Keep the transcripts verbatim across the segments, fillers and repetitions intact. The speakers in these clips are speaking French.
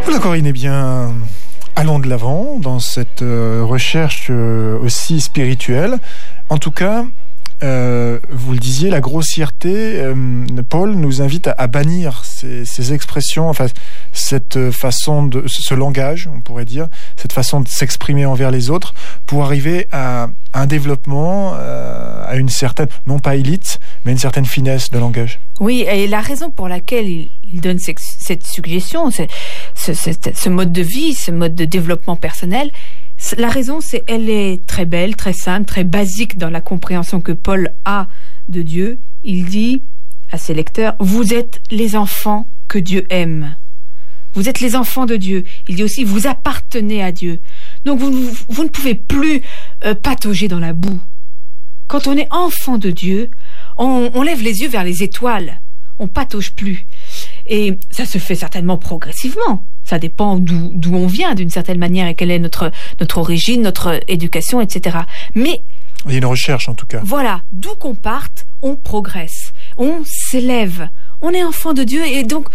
Voilà Corinne, eh bien, allons de l'avant dans cette euh, recherche euh, aussi spirituelle. En tout cas, euh, vous le disiez, la grossièreté, euh, Paul nous invite à, à bannir ces, ces expressions, enfin cette façon de, ce langage, on pourrait dire, cette façon de s'exprimer envers les autres, pour arriver à un développement, euh, à une certaine, non pas élite, mais une certaine finesse de langage. Oui, et la raison pour laquelle il, il donne cette, cette suggestion, ce, ce, ce mode de vie, ce mode de développement personnel, la raison, c'est elle est très belle, très simple, très basique dans la compréhension que Paul a de Dieu. Il dit à ses lecteurs, vous êtes les enfants que Dieu aime. Vous êtes les enfants de Dieu. Il dit aussi, vous appartenez à Dieu. Donc vous, vous, vous ne pouvez plus euh, patauger dans la boue. Quand on est enfant de Dieu, on, on lève les yeux vers les étoiles. On patauge plus. Et ça se fait certainement progressivement. Ça dépend d'où, d'où on vient, d'une certaine manière, et quelle est notre, notre origine, notre éducation, et cetera. Mais il y a une recherche, en tout cas. Voilà, d'où qu'on parte, on progresse. On s'élève. On est enfant de Dieu, et donc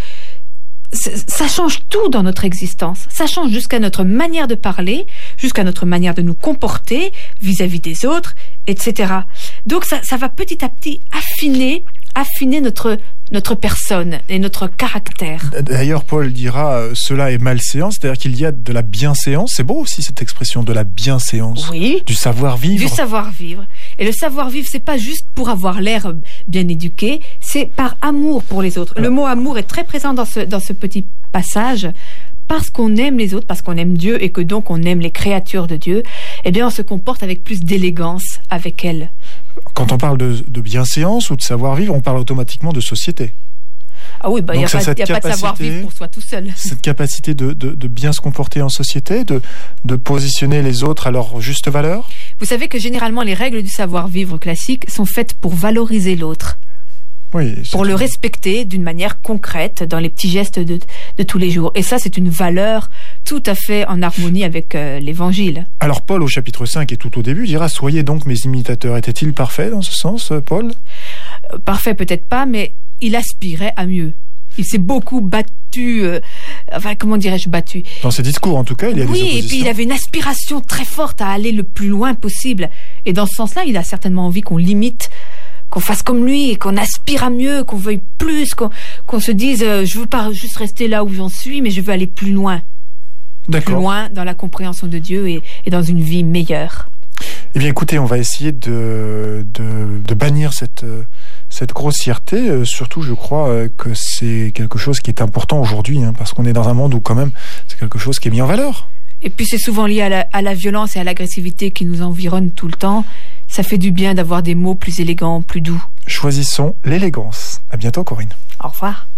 ça change tout dans notre existence. Ça change jusqu'à notre manière de parler, jusqu'à notre manière de nous comporter vis-à-vis des autres, et cetera. Donc ça, ça va petit à petit affiner, affiner notre, notre personne et notre caractère. D'ailleurs, Paul dira euh, cela est malséance, c'est-à-dire qu'il y a de la bienséance. C'est beau aussi cette expression de la bienséance. Oui. Du savoir-vivre. Du savoir-vivre. Et le savoir-vivre, c'est pas juste pour avoir l'air bien éduqué, c'est par amour pour les autres. Le mot amour est très présent dans ce, dans ce petit passage. Parce qu'on aime les autres, parce qu'on aime Dieu et que donc on aime les créatures de Dieu, eh bien on se comporte avec plus d'élégance avec elles. Quand on parle de, de bienséance ou de savoir-vivre, on parle automatiquement de société. Ah oui, bah il n'y a, pas, y a pas de savoir-vivre pour soi tout seul. Cette capacité de, de, de bien se comporter en société, de, de positionner les autres à leur juste valeur. Vous savez que généralement les règles du savoir-vivre classique sont faites pour valoriser l'autre. Oui, pour le respecter d'une manière concrète dans les petits gestes de, de tous les jours. Et ça, c'est une valeur tout à fait en harmonie avec euh, l'Évangile. Alors Paul, au chapitre cinq et tout au début, dira « Soyez donc mes imitateurs ». Était-il parfait dans ce sens, Paul ? euh, Parfait peut-être pas, mais il aspirait à mieux. Il s'est beaucoup battu, euh, enfin comment dirais-je battu ? Dans ses discours en tout cas, il y a oui, des oppositions. Oui, et puis il avait une aspiration très forte à aller le plus loin possible. Et dans ce sens-là, il a certainement envie qu'on l'imite, qu'on fasse comme lui, qu'on aspire à mieux, qu'on veuille plus, qu'on, qu'on se dise euh, je veux pas juste rester là où j'en suis, mais je veux aller plus loin. D'accord. Plus loin dans la compréhension de Dieu et, et dans une vie meilleure. Eh bien écoutez, on va essayer de, de, de bannir cette, cette grossièreté. Euh, surtout, je crois euh, que c'est quelque chose qui est important aujourd'hui, hein, parce qu'on est dans un monde où quand même c'est quelque chose qui est mis en valeur. Et puis c'est souvent lié à la, à la violence et à l'agressivité qui nous environnent tout le temps. Ça fait du bien d'avoir des mots plus élégants, plus doux. Choisissons l'élégance. À bientôt, Corinne. Au revoir.